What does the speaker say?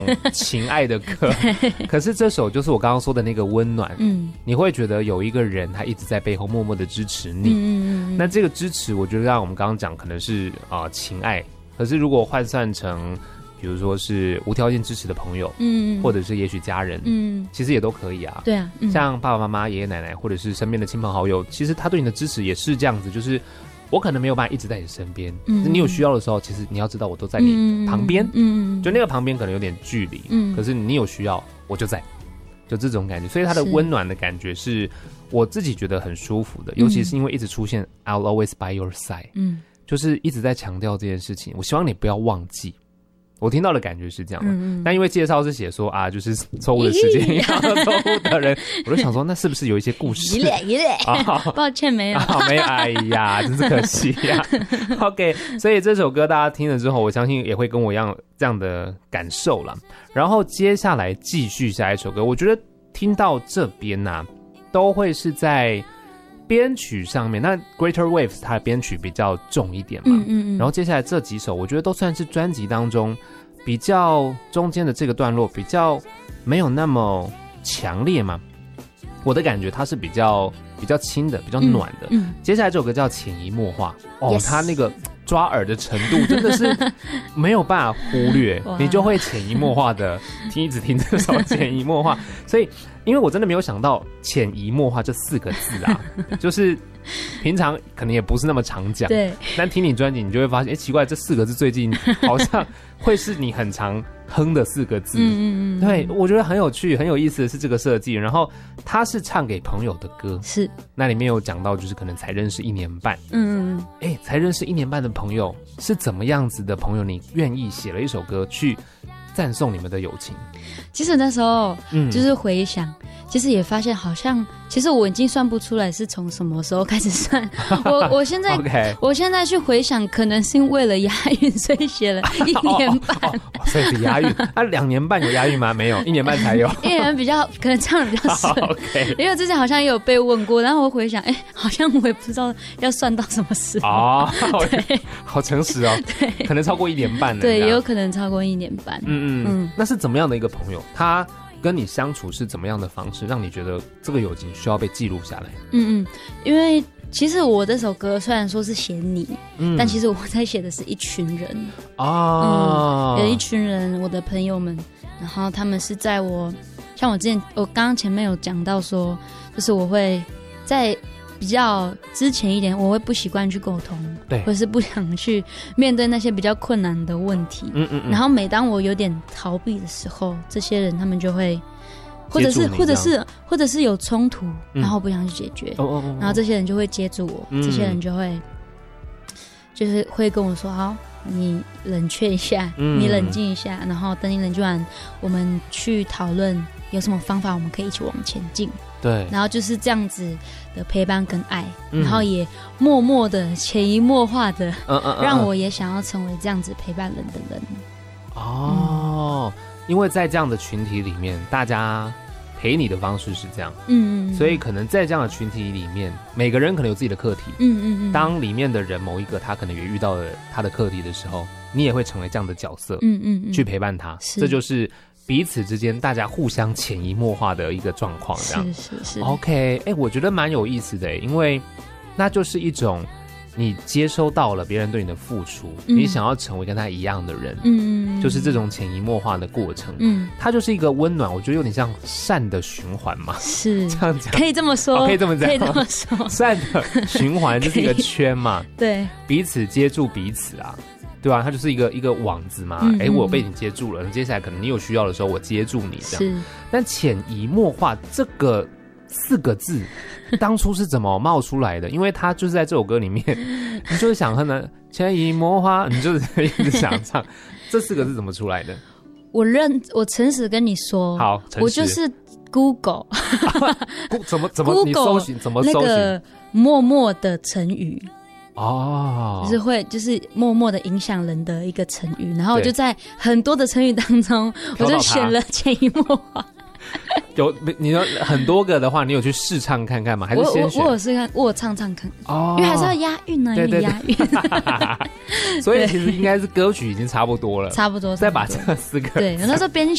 情爱的歌，可是这首就是我刚刚说的那个温暖，你会觉得有一个人他一直在背后默默的支持你，那这个支持我觉得让我们刚刚讲可能是情爱，可是如果换算成比如说是无条件支持的朋友，或者是也许家人，其实也都可以啊。 对啊， 像爸爸妈妈、爷爷奶奶，或者是身边的亲朋好友，其实他对你的支持也是这样子，就是我可能没有办法一直在你身边，你有需要的时候，其实你要知道我都在你旁边，就那个旁边可能有点距离，可是你有需要我就在，就这种感觉，所以它的温暖的感觉是我自己觉得很舒服的，尤其是因为一直出现 I'll always by your side，就是一直在强调这件事情，我希望你不要忘记。我听到的感觉是这样的，但因为介绍是写说就是错误的时间要错误的人，我就想说那是不是有一些故事？ 抱歉没有， 没有，哎呀，真是可惜呀。OK， 所以这首歌大家听了之后，我相信也会跟我一样这样的感受啦。然后接下来继续下一首歌，我觉得听到这边啊，都会是在编曲上面，那 Greater Waves 它的编曲比较重一点嘛，然后接下来这几首我觉得都算是专辑当中比较中间的这个段落比较没有那么强烈嘛，我的感觉它是比较轻的，比较暖的。接下来这首歌叫潜移默化，它那个抓耳的程度真的是没有办法忽略，你就会潜移默化的一直听这首潜移默化，所以因为我真的没有想到潜移默化这4个字啊，就是平常可能也不是那么常讲，对，但听你专辑你就会发现，奇怪，这4个字最近好像会是你很常哼的4个字，对，我觉得很有趣很有意思的是这个设计，然后它是唱给朋友的歌，是，那里面有讲到就是可能才认识1年半，才认识1年半的朋友是怎么样子的朋友，你愿意写了一首歌去赞颂你们的友情？ 其实那时候就是回想，其实也发现好像，其实我已经算不出来是从什么时候开始算。我现在我现在去回想，可能是为了押韵，所以写了1年半。 所以是押韵啊？2年半有押韵吗？没有，1年半才有。1 年比较可能唱的比较顺。因为之前好像也有被问过，然后我回想，好像我也不知道要算到什么时候。对， 好诚实哦。对，可能超过1年半了。 对，也有可能超过1年半。 那是怎么样的一个朋友？他跟你相处是怎么样的方式，让你觉得这个友情需要被记录下来？ 因为其实我这首歌虽然说是写你，但其实我在写的是一群人有一群人，我的朋友们，然后他们是在像我刚刚前面有讲到说，就是我会在比较之前一点，我会不习惯去沟通，对，或者是不想去面对那些比较困难的问题。然后每当我有点逃避的时候，这些人他们就会，或者是有冲突，然后不想去解决，然后这些人就会接住我，这些人就会就是会跟我说，好，你冷却一下，你冷静一下，然后等你冷静完，我们去讨论有什么方法我们可以一起往前进。对，然后就是这样子的陪伴跟爱，然后也默默的潜移默化的让我也想要成为这样子陪伴人的人。 因为在这样的群体里面，大家陪你的方式是这样，所以可能在这样的群体里面，每个人可能有自己的课题，当里面的人某一个他可能也遇到了他的课题的时候，你也会成为这样的角色，去陪伴他，这就是彼此之间大家互相潜移默化的一个状况，这样是 OK。 我觉得蛮有意思的，因为那就是一种你接收到了别人对你的付出，你想要成为跟他一样的人，就是这种潜移默化的过程，它就是一个温暖，我觉得有点像善的循环嘛，是这样讲， 可以这么说， 可以这么讲， 可以这么说， 善的循环就是一个圈嘛，对，彼此接住彼此啊，对吧？它就是一个网子嘛，我被你接住了，接下来可能你有需要的时候我接住你这样。但潜移默化这个4个字当初是怎么冒出来的？因为它就是在这首歌里面，你就是想哼的潜移默化，你就是一直想唱这4个字怎么出来的？ 我诚实跟你说，好，我就是 Google 怎么你搜寻怎么搜寻那个默默的成语。就是默默的影响人的一个成语，然后我就在很多的成语当中，我就选了潜移默化。 你有很多个的话，你有去试唱看看吗？还是先选？我有试看，我有唱看，因为还是要押韵啊，对押韵。所以其实应该是歌曲已经差不多了， 差不多。 再把这4个， 对，我那时候边